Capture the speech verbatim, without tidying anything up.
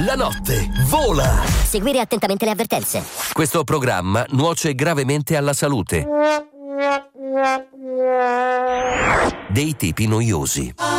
La notte vola. Seguire attentamente le avvertenze. Questo programma nuoce gravemente alla salute dei tipi noiosi.